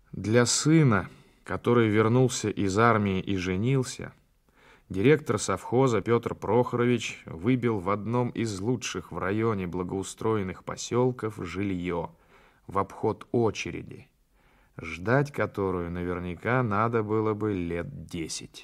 Для сына, который вернулся из армии и женился, директор совхоза Петр Прохорович выбил в одном из лучших в районе благоустроенных поселков жилье в обход очереди, ждать которую наверняка надо было бы лет 10.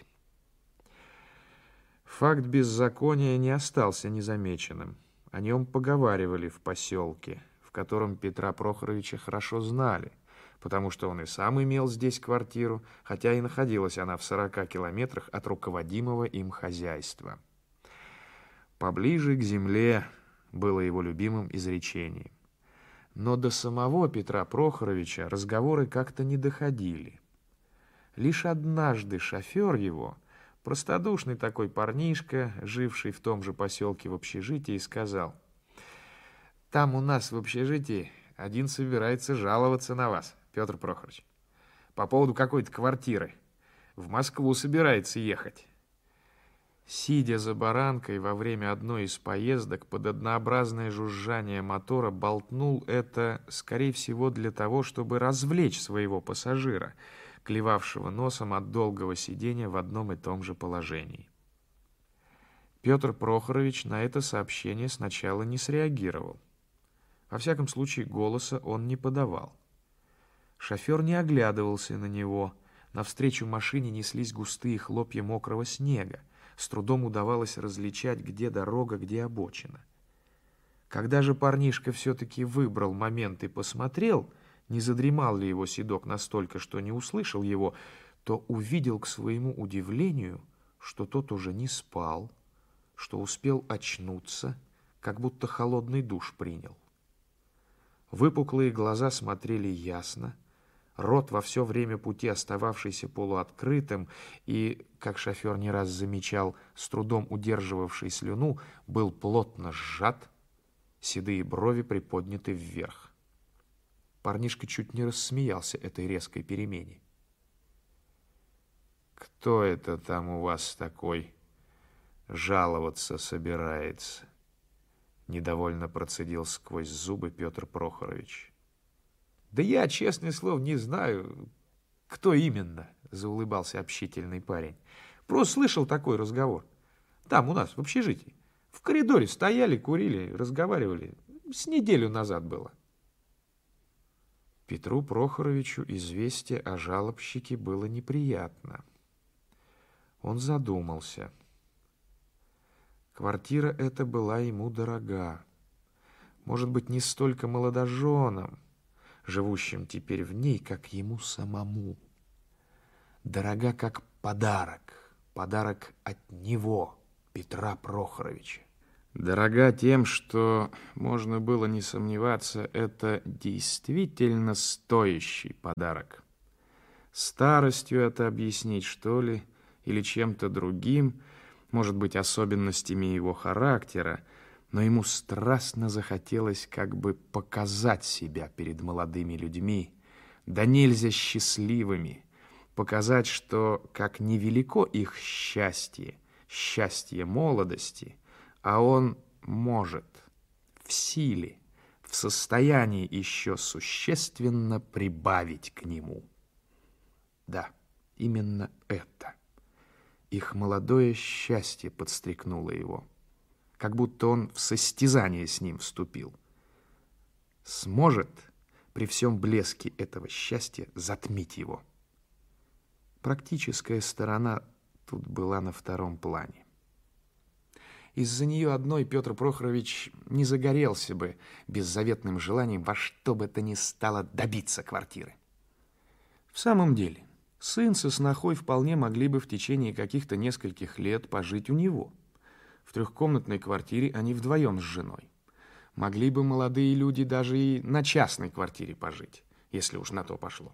Факт беззакония не остался незамеченным. О нем поговаривали в поселке, в котором Петра Прохоровича хорошо знали, потому что он и сам имел здесь квартиру, хотя и находилась она в 40 километрах от руководимого им хозяйства. «Поближе к земле» было его любимым изречением. Но до самого Петра Прохоровича разговоры как-то не доходили. Лишь однажды шофер его, простодушный такой парнишка, живший в том же поселке в общежитии, сказал: «Там у нас в общежитии один собирается жаловаться на вас, Петр Прохорович, по поводу какой-то квартиры. В Москву собирается ехать». Сидя за баранкой во время одной из поездок, под однообразное жужжание мотора болтнул это, скорее всего, для того, чтобы развлечь своего пассажира, клевавшего носом от долгого сидения в одном и том же положении. Петр Прохорович на это сообщение сначала не среагировал. Во всяком случае, голоса он не подавал. Шофер не оглядывался на него. Навстречу машине неслись густые хлопья мокрого снега. С трудом удавалось различать, где дорога, где обочина. Когда же парнишка все-таки выбрал момент и посмотрел, не задремал ли его седок настолько, что не услышал его, то увидел к своему удивлению, что тот уже не спал, что успел очнуться, как будто холодный душ принял. Выпуклые глаза смотрели ясно, рот во все время пути остававшийся полуоткрытым и, как шофер не раз замечал, с трудом удерживавший слюну, был плотно сжат, седые брови приподняты вверх. Парнишка чуть не рассмеялся этой резкой перемене. «Кто это там у вас такой жаловаться собирается?» Недовольно процедил сквозь зубы Петр Прохорович. «Да я, честное слово, не знаю, кто именно», — заулыбался общительный парень. «Просто слышал такой разговор. Там у нас, в общежитии. В коридоре стояли, курили, разговаривали. С неделю назад было». Петру Прохоровичу известие о жалобщике было неприятно. Он задумался. Квартира эта была ему дорога. Может быть, не столько молодоженам, живущим теперь в ней, как ему самому. Дорога как подарок, подарок от него, Петра Прохоровича. Дорога тем, что, можно было не сомневаться, это действительно стоящий подарок. Старостью это объяснить, что ли, или чем-то другим, может быть, особенностями его характера, но ему страстно захотелось как бы показать себя перед молодыми людьми, да нельзя счастливыми, показать, что как невелико их счастье, счастье молодости, а он может, в силе, в состоянии еще существенно прибавить к нему. Да, именно это. Их молодое счастье подстрекнуло его, как будто он в состязание с ним вступил. Сможет при всем блеске этого счастья затмить его. Практическая сторона тут была на втором плане. Из-за нее одной Петр Прохорович не загорелся бы беззаветным желанием во что бы то ни стало добиться квартиры. В самом деле, сын со снохой вполне могли бы в течение каких-то нескольких лет пожить у него. В трехкомнатной квартире они вдвоем с женой. Могли бы молодые люди даже и на частной квартире пожить, если уж на то пошло.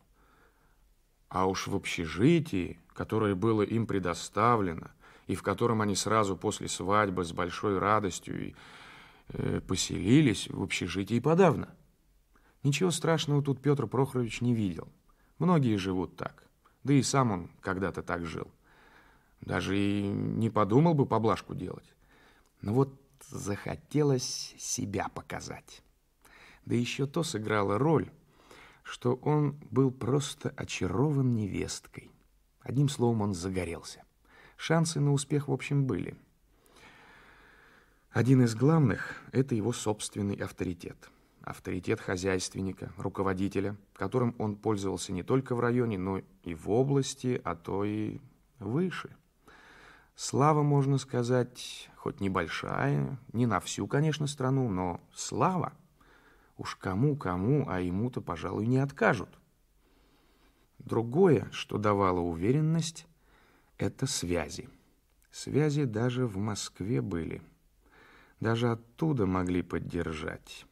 А уж в общежитии, которое было им предоставлено, и в котором они сразу после свадьбы с большой радостью поселились, в общежитии подавно. Ничего страшного тут Петр Прохорович не видел. Многие живут так. Да и сам он когда-то так жил. Даже и не подумал бы поблажку делать. Но вот захотелось себя показать. Да еще то сыграло роль, что он был просто очарован невесткой. Одним словом, он загорелся. Шансы на успех, в общем, были. Один из главных – это его собственный авторитет. Авторитет хозяйственника, руководителя, которым он пользовался не только в районе, но и в области, а то и выше. Слава, можно сказать, хоть небольшая, не на всю, конечно, страну, но слава. Уж кому-кому, а ему-то, пожалуй, не откажут. Другое, что давало уверенность, это связи. Связи даже в Москве были. Даже оттуда могли поддержать.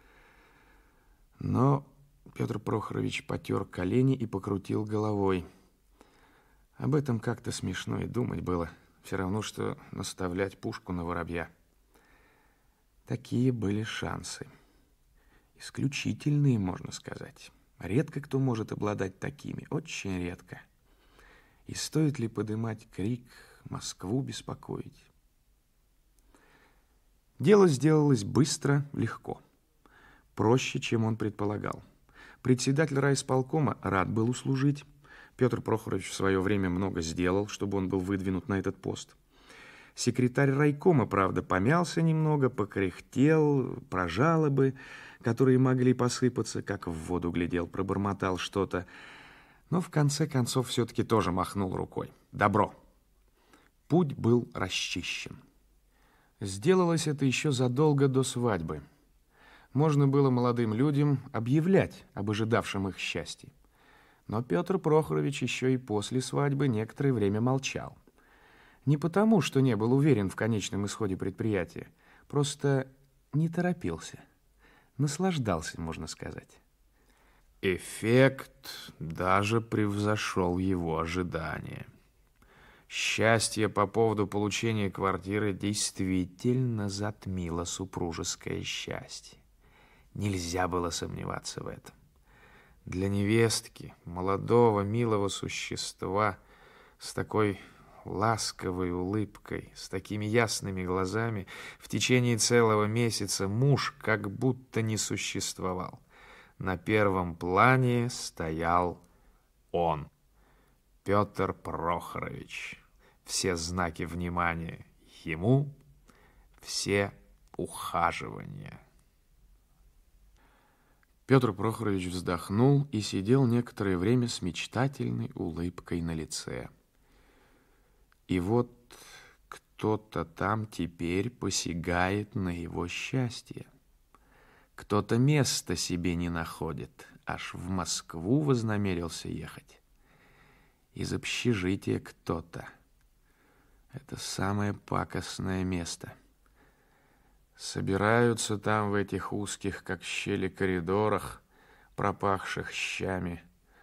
Но Петр Прохорович потер колени и покрутил головой. Об этом как-то смешно и думать было. Все равно, что наставлять пушку на воробья. Такие были шансы. Исключительные, можно сказать. Редко кто может обладать такими, очень редко. И стоит ли подымать крик, Москву беспокоить? Дело сделалось быстро, легко. Проще, чем он предполагал. Председатель райисполкома рад был услужить. Петр Прохорович в свое время много сделал, чтобы он был выдвинут на этот пост. Секретарь райкома, правда, помялся немного, покряхтел, про жалобы, которые могли посыпаться, как в воду глядел, пробормотал что-то. Но в конце концов все-таки тоже махнул рукой. Добро. Путь был расчищен. Сделалось это еще задолго до свадьбы. Можно было молодым людям объявлять об ожидавшем их счастье. Но Петр Прохорович еще и после свадьбы некоторое время молчал. Не потому, что не был уверен в конечном исходе предприятия, просто не торопился. Наслаждался, можно сказать. Эффект даже превзошел его ожидания. Счастье по поводу получения квартиры действительно затмило супружеское счастье. Нельзя было сомневаться в этом. Для невестки, молодого, милого существа, с такой ласковой улыбкой, с такими ясными глазами, в течение целого месяца муж как будто не существовал. На первом плане стоял он, Петр Прохорович. Все знаки внимания ему, все ухаживания. Петр Прохорович вздохнул и сидел некоторое время с мечтательной улыбкой на лице. И вот кто-то там теперь посягает на его счастье. Кто-то места себе не находит, аж в Москву вознамерился ехать. Из общежития кто-то. Это самое пакостное место. Собираются там в этих узких, как щели, коридорах, пропахших щами.